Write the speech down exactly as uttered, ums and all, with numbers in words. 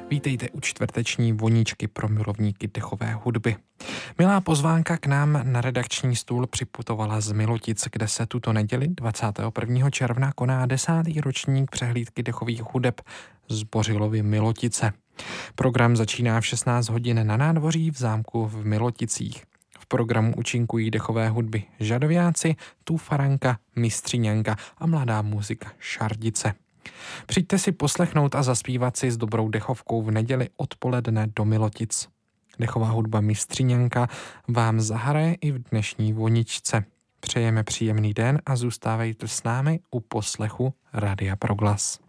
Vítejte u čtvrteční voníčky pro milovníky dechové hudby. Milá pozvánka k nám na redakční stůl připutovala z Milotic, kde se tuto neděli dvacátého prvního června koná desátý ročník přehlídky dechových hudeb Zbořilovy Milotice. Program začíná v šestnáct hodin na nádvoří v zámku v Miloticích. V programu účinkují dechové hudby Žadoviáci, Tufaranka, Mistřiňanka a mladá muzika Šardice. Přijďte si poslechnout a zaspívat si s dobrou dechovkou v neděli odpoledne do Milotic. Dechová hudba Mistřiňanka vám zahraje i v dnešní voničce. Přejeme příjemný den a zůstávejte s námi u poslechu Rádia Proglas.